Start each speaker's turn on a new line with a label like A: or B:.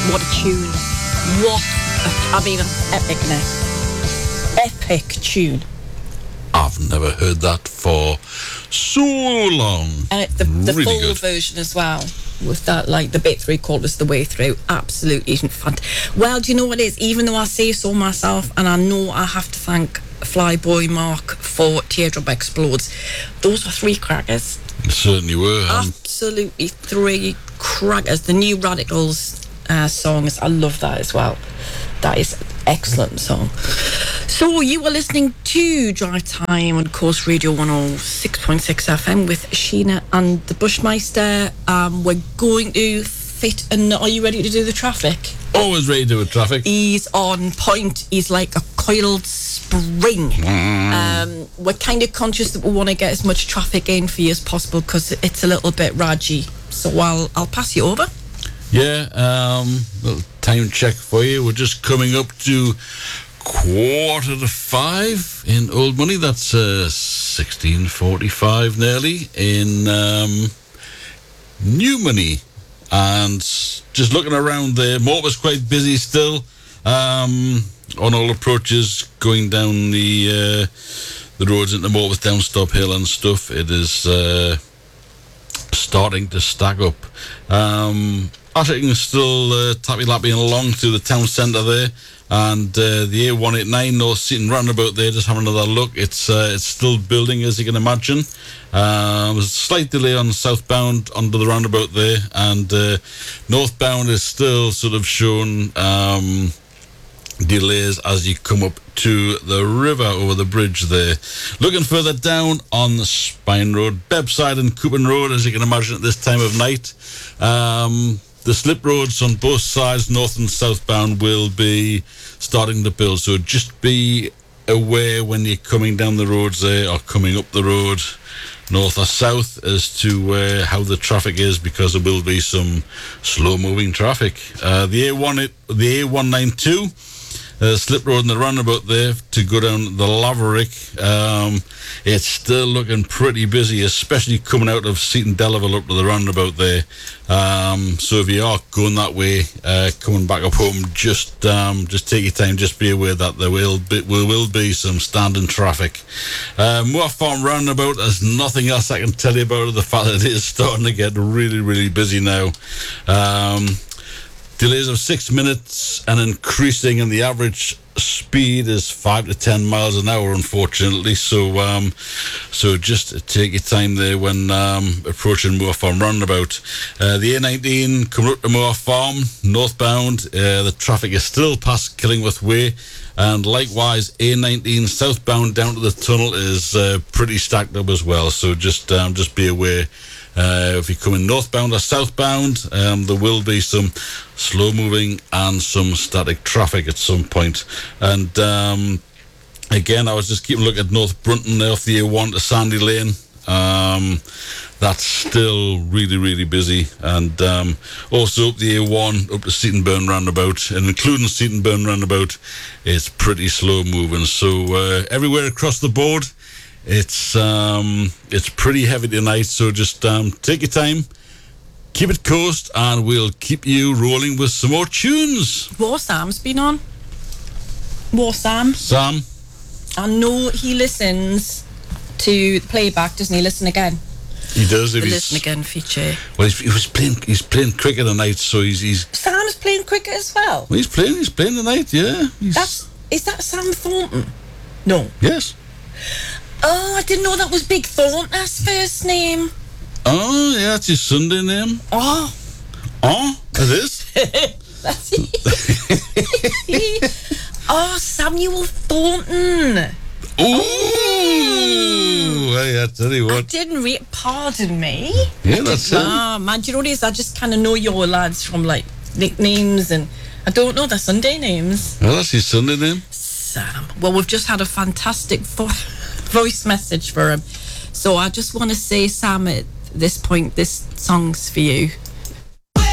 A: What a tune. Epic, isn't it? Epic tune.
B: I've never heard that for so long.
A: And it's the
B: really
A: full
B: good
A: version as well, with that, like, the bit 3/4 the way through. Absolutely fun. Well, do you know what it is? Even though I say so myself, and I know I have to thank Flyboy Mark for Teardrop Explodes, those were three crackers.
B: They certainly were.
A: Absolutely three crackers. The New Radicals songs, I love that as well. That is an excellent song. So you were listening to Drive Time on Coast Radio 106.6 FM with Sheena and the Bushmeister. We're going to fit, and are you ready to do the traffic?
B: Always ready to do with traffic.
A: He's on point. He's like a coiled spring. We're kind of conscious that we want to get as much traffic in for you as possible because it's a little bit raggy. So I'll pass you over.
B: Yeah, little time check for you. We're just coming up to 4:45 in Old Money. That's 16:45 nearly in New Money. And just looking around there, Morpeth's quite busy still on all approaches going down the roads into Morpeth, down Stop Hill and stuff. It is starting to stack up. Ashington's still tappy-lapping along to the town centre there, and the A189 North Seaton roundabout there, just having another look. It's still building, as you can imagine. There's a slight delay on southbound under the roundabout there, and northbound is still sort of showing delays as you come up to the river over the bridge there. Looking further down on the Spine Road, Bebside and Coupon Road, as you can imagine at this time of night. The slip roads on both sides, north and southbound, will be starting to build. So just be aware when you're coming down the roads there or coming up the road, north or south, as to how the traffic is, because there will be some slow-moving traffic. The A192, slip road and the roundabout there to go down the Laverick, it's still looking pretty busy, especially coming out of Seaton Delaval up to the roundabout there. So if you are going that way, coming back up home, just take your time. Just be aware that there will be some standing traffic. Moor Farm roundabout, there's nothing else I can tell you about it. The fact that it is starting to get really, really busy now. Delays of 6 minutes and increasing, and the average speed is 5 to 10 miles an hour, unfortunately. So just take your time there when approaching Moor Farm roundabout. The A19 coming up to Moor Farm northbound, the traffic is still past Killingworth Way, and likewise A19 southbound down to the tunnel is pretty stacked up as well. So just be aware. If you're coming northbound or southbound, there will be some slow-moving and some static traffic at some point. And again, I was just keeping a look at North Brunton there off the A1 to Sandy Lane. That's still really, really busy. And also up the A1 up to Seatonburn roundabout, and including Seatonburn roundabout, it's pretty slow-moving. So everywhere across the board, it's pretty heavy tonight, so just take your time, keep it coast, and we'll keep you rolling with some more tunes.
A: War Sam's been on. War Sam.
B: Sam.
A: I know he listens to the playback, doesn't he? Listen again.
B: He does.
A: The Listen Again feature.
B: Well, he's playing cricket tonight, so he's.
A: Sam's playing cricket as well.
B: Well, he's playing tonight. Yeah.
A: Is that Sam Thornton? No.
B: Yes.
A: Oh, I didn't know that was Big Thornton's first name.
B: Oh, yeah, that's his Sunday name.
A: Oh,
B: it is?
A: that's it. Oh, Samuel Thornton.
B: Ooh! Hey, I tell you what.
A: I didn't pardon me.
B: Yeah, that's it.
A: Man, do you know what it is? I just kind of know your lads from, like, nicknames, and I don't know their Sunday names.
B: Well, that's his Sunday name.
A: Sam. Well, we've just had a fantastic voice message for him. So I just want to say, Sam, at this point, this song's for you.